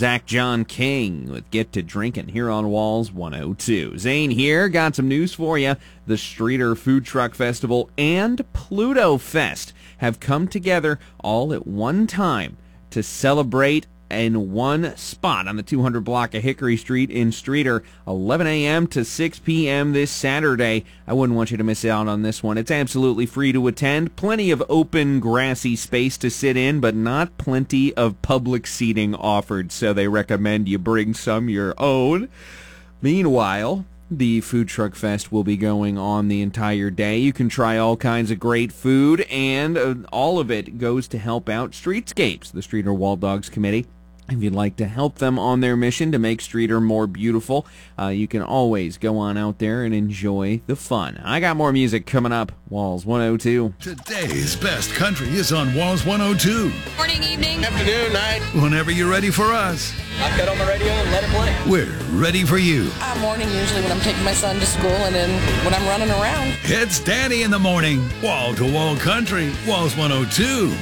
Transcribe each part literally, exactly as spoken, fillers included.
Zach John King with Get to Drinking here on Walls one oh two. Zane here, got some news for you. The Streator Food Truck Festival and Pluto Fest have come together all at one time to celebrate in one spot on the two hundred block of Hickory Street in Streator, eleven a.m. to six p.m. this Saturday. I wouldn't want you to miss out on this one. It's absolutely free to attend. Plenty of open, grassy space to sit in, but not plenty of public seating offered, so they recommend you bring some your own. Meanwhile, the Food Truck Fest will be going on the entire day. You can try all kinds of great food, and uh, all of it goes to help out Streetscapes, the Streator Wall Dogs Committee. If you'd like to help them on their mission to make Streator more beautiful, uh, you can always go on out there and enjoy the fun. I got more music coming up. Walls one oh two. Today's best country is on Walls one oh two. Morning, evening, afternoon, night. Whenever you're ready for us. I've got on the radio and let it play. We're ready for you. Uh, morning usually when I'm taking my son to school and then when I'm running around. It's Danny in the morning. Wall to wall country. Walls one oh two.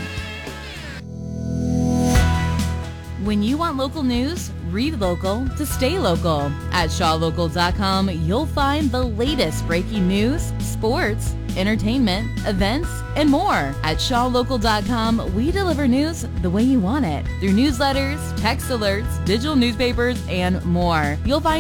When you want local news, read local to stay local. At shaw local dot com, you'll find the latest breaking news, sports, entertainment, events, and more. At shaw local dot com, we deliver news the way you want it through newsletters, text alerts, digital newspapers, and more. You'll find